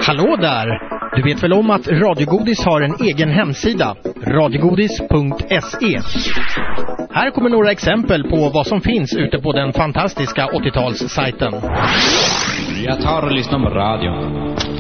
Hallå där! Du vet väl om att Radiogodis har en egen hemsida, radiogodis.se. Här kommer några exempel på vad som finns ute på den fantastiska 80-talssajten. Jag tar och lyssnar på radio.